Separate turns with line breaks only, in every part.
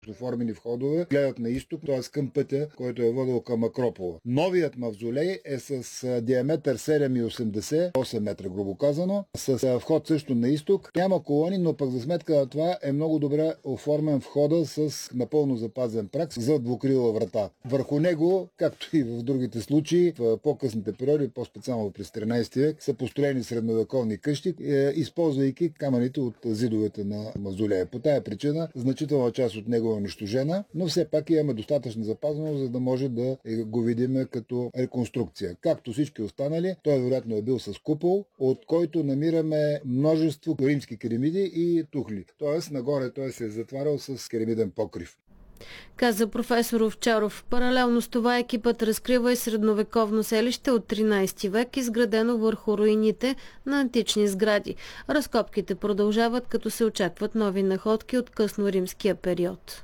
оформени входове гледат на изток, т.е. към пътя, който е водил към Акропола. Новият мавзолей е с диаметър 7,80, 8 метра грубо казано, с вход също на изток. Няма колони, но пък за сметка на това е много добре оформен входа с напълно запазен праг за двукрила врата. Върху него, както и в другите случаи, в по-късните периоди, по-специално през 13 век, са построени средновековни къщи, използвайки камъните от зидовете на мавзолея. По тая причина значителна част от него е унищожена, но все пак имаме достатъчно запазено, за да може да го видим като реконструкция. Както всички останали, той вероятно е бил с купол, от който намираме множество римски керамиди и тухли. Тоест, нагоре той се е затварял с керамиден покрив.
Каза професор Овчаров. Паралелно с това екипът разкрива и средновековно селище от 13 век, изградено върху руините на антични сгради. Разкопките продължават, като се очакват нови находки от късноримския период.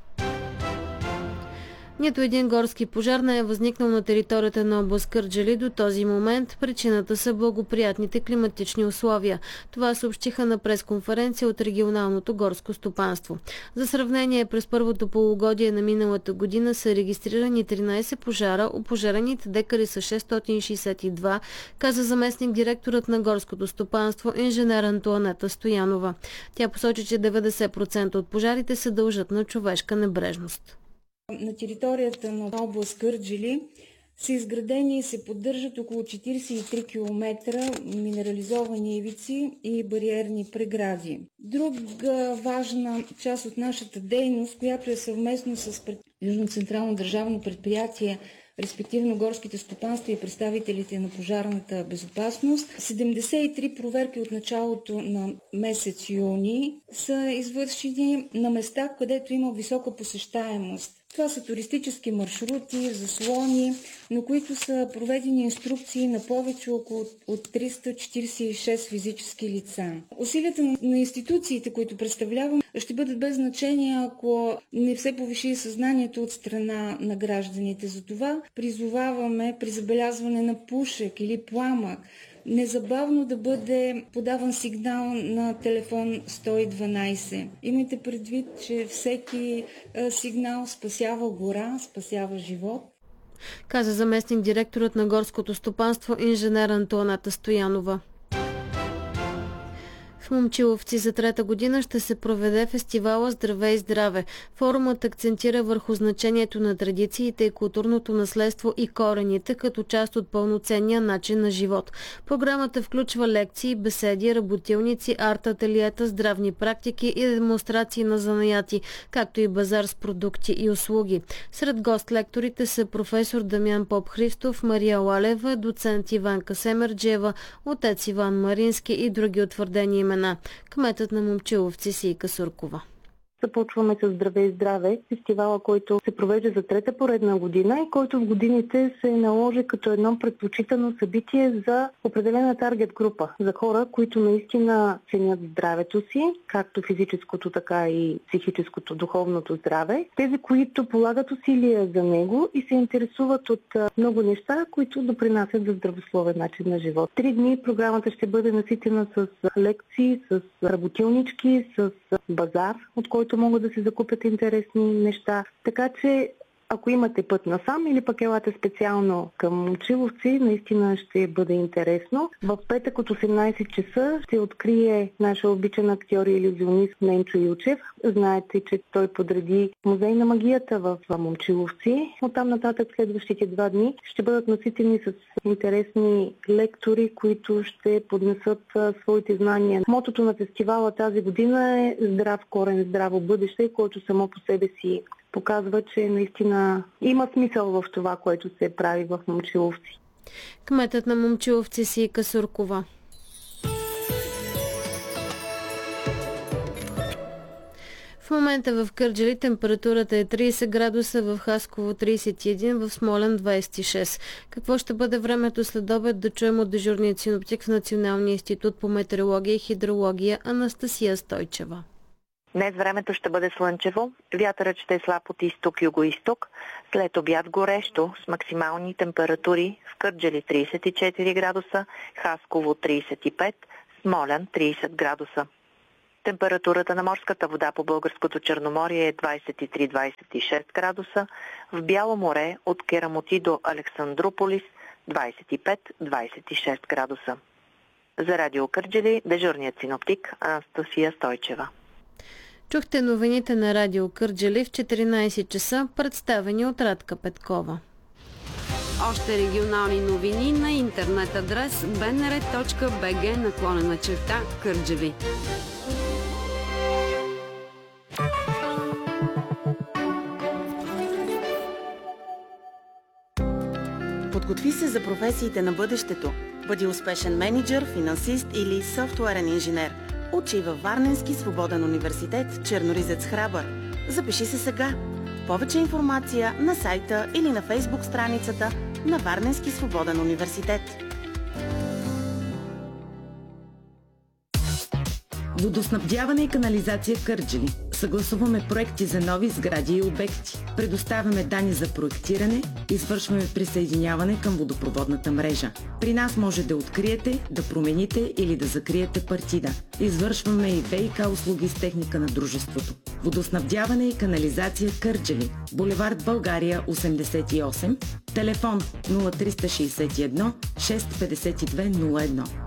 Нито един горски пожар не е възникнал на територията на област Кърджали до този момент. Причината са благоприятните климатични условия. Това съобщиха на пресконференция от регионалното горско стопанство. За сравнение, през първото полугодие на миналата година са регистрирани 13 пожара, опожарените декари са 662, каза заместник директорът на горското стопанство инженер Антоанета Стоянова. Тя посочи, че 90% от пожарите се дължат на човешка небрежност.
На територията на област Кърджали са изградени и се поддържат около 43 км минерализовани ивици и бариерни прегради. Друга важна част от нашата дейност, която е съвместно с Южно централно държавно предприятие, респективно горските стопанства и представителите на пожарната безопасност. 73 проверки от началото на месец юни са извършени на места, където има висока посещаемост. Това са туристически маршрути, заслони, на които са проведени инструкции на повече от 346 физически лица. Усилията на институциите, които представлявам, ще бъдат без значение, ако не се повиши съзнанието от страна на гражданите. Затова призоваваме при забелязване на пушек или пламък незабавно да бъде подаван сигнал на телефон 112. Имайте предвид, че всеки сигнал спасява гора, спасява живот.
Каза заместник директорът на горското стопанство инженер Антоанета Стоянова. В Момчиловци за трета година ще се проведе фестивала "Здравей и здраве". Форумът акцентира върху значението на традициите и културното наследство и корените като част от пълноценния начин на живот. Програмата включва лекции, беседи, работилници, арт-ателиета, здравни практики и демонстрации на занаяти, както и базар с продукти и услуги. Сред гост-лекторите са професор Дамян Поп-Христов, Мария Лалева, доцент Иванка Семерджиева, отец Иван Марински и други утвърдени имена. Кметът на Момчиловци Сийка Суркова.
Започваме с "Здравей и здраве", фестивала, който се провежда за трета поредна година и който в годините се наложи като едно предпочитано събитие за определена таргет група, за хора, които наистина ценят здравето си, както физическото, така и психическото, духовното здраве. Тези, които полагат усилия за него и се интересуват от много неща, които допринасят за здравословен начин на живот. 3 дни програмата ще бъде наситена с лекции, с работилнички, с базар, от който могат да се закупят интересни неща. Така че, ако имате път насам или пък елате специално към Момчиловци, наистина ще бъде интересно. В петък от 18 часа ще открие нашия обичан актьор и илюзионист Ненчо Илчев. Знаете, че той подреди музей на магията в Момчиловци. Оттам нататък следващите 2 дни ще бъдат наситени с интересни лектори, които ще поднесат своите знания. Мотото на фестивала тази година е "Здрав корен, здраво бъдеще", който само по себе си показва, че наистина има смисъл в това, което се прави в Момчиловци.
Кметът на Момчиловци Сийка Суркова. В момента в Кърджали температурата е 30 градуса, в Хасково 31, в Смолян 26. Какво ще бъде времето след обед, да чуем от дежурния синоптик в Националния институт по метеорология и хидрология Анастасия Стойчева.
Днес времето ще бъде слънчево, вятърът ще е слаб от изток-юго-исток, след обяд горещо с максимални температури в Кърджали 34 градуса, Хасково 35, Смолян 30 градуса. Температурата на морската вода по българското Черноморие е 23-26 градуса, в Бяло море от Керамоти до Александруполис 25-26 градуса. За Радио Кърджали, дежурният синоптик Анастасия Стойчева.
Чухте новините на Радио Кърджали в 14 часа, представени от Радка Петкова. Още регионални новини на интернет адрес bnr.bg/Кърджали.
Подготви се за професиите на бъдещето. Бъди успешен мениджър, финансист или софтуерен инженер. Учи във Варненски свободен университет Черноризец Храбър. Запиши се сега. Повече информация на сайта или на фейсбук страницата на Варненски свободен университет.
Водоснабдяване и канализация Кърджали. Съгласуваме проекти за нови сгради и обекти. Предоставяме данни за проектиране, извършваме присъединяване към водопроводната мрежа. При нас може да откриете, да промените или да закриете партида. Извършваме и ВиК услуги с техника на дружеството. Водоснабдяване и канализация Кърджали. Булевард България 88. Телефон 0361 652 01.